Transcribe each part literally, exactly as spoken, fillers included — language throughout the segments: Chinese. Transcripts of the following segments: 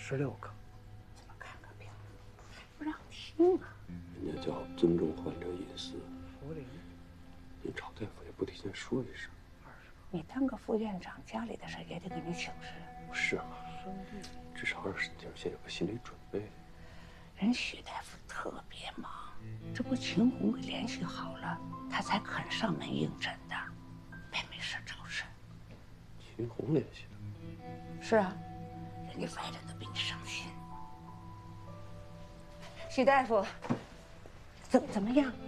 十六个。 怎么看个病还不让听啊？ 人家叫尊重患者隐私。 福林， 你找大夫也不提前说一声。 你当个副院长，家里的事也得给你请示。 不是嘛？至少让沈婷先有个心理准备。 人许大夫特别忙，这不秦红给联系好了，他才肯上门应诊的，别没事找事。 秦红联系的？ 是啊，人家外人都比你上心。许大夫，怎怎么样？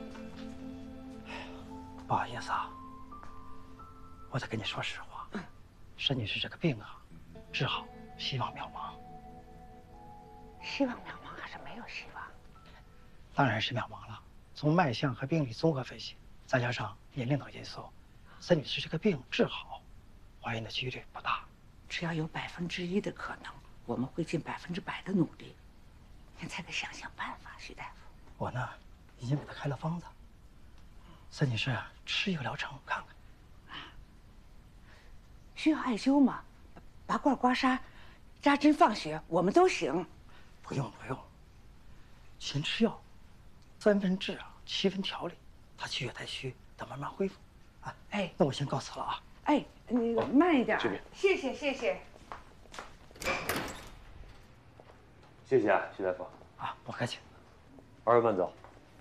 不好意思啊，我得跟你说实话，沈女士这个病啊，治好希望渺茫。 希望渺茫还是没有希望？ 当然是渺茫了。从脉象和病理综合分析，再加上年龄等因素，沈女士这个病治好，怀孕的几率不大。 只要有百分之一的可能，我们会尽百分之百的努力。您再给想想办法，许大夫。 我呢，已经给她开了方子。沈女士吃一个疗程看看。 啊，需要艾灸吗？拔罐刮痧、扎针放血，我们都行。 不用不用，先吃药，三分治啊，七分调理。她气血太虚，得慢慢恢复。啊， 哎， 那我先告辞了啊。 哎，你慢一点。 这边。 谢谢谢谢。 谢谢啊，徐大夫。 啊，不客气。 二位慢走。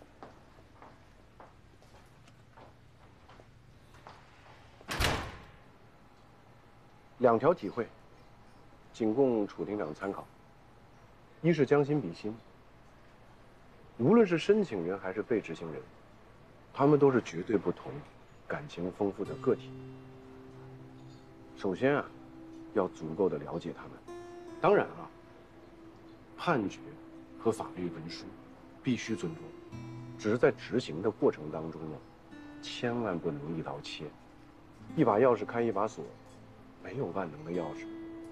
两条体会，仅供楚厅长参考。一是将心比心，无论是申请人还是被执行人，他们都是绝对不同、感情丰富的个体。首先啊，要足够的了解他们。当然啊，判决和法律文书必须尊重，只是在执行的过程当中呢，千万不能一刀切。一把钥匙开一把锁，没有万能的钥匙。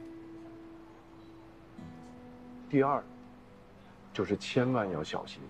第二，就是千万要小心。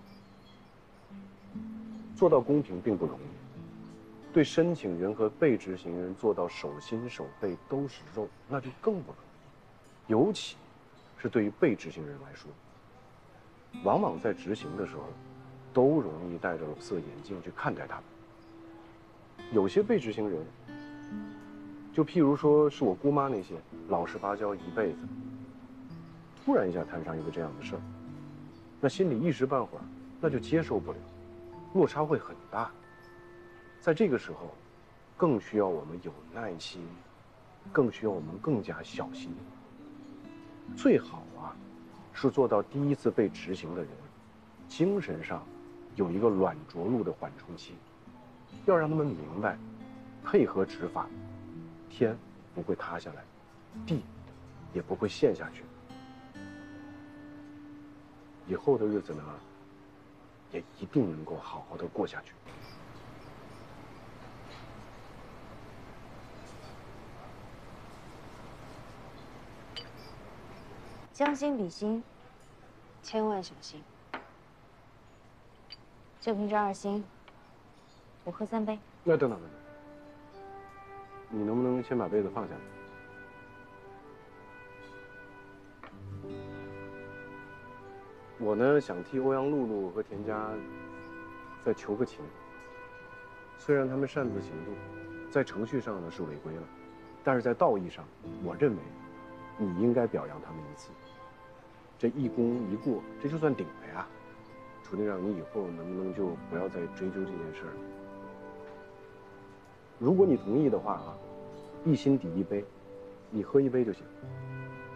做到公平并不容易，对申请人和被执行人做到手心手背都是肉，那就更不容易。尤其是对于被执行人来说，往往在执行的时候，都容易戴着有色眼镜去看待他们。有些被执行人，就譬如说是我姑妈那些老实巴交一辈子，突然一下摊上一个这样的事儿，那心里一时半会儿那就接受不了，落差会很大。在这个时候，更需要我们有耐心，更需要我们更加小心。最好啊，是做到第一次被执行的人，精神上有一个软着陆的缓冲期，要让他们明白，配合执法，天不会塌下来，地也不会陷下去。以后的日子呢，也一定能够好好的过下去。 将心比心，千万小心。就凭这二心，我喝三杯。 那等等等等，你能不能先把杯子放下来？我呢，想替欧阳露露和田家再求个情。虽然他们擅自行动，在程序上呢是违规了，但是在道义上，我认为你应该表扬他们一次。这一功一过，这就算顶了呀。楚厅长，你以后能不能就不要再追究这件事儿了？如果你同意的话啊，一心抵一杯，你喝一杯就行。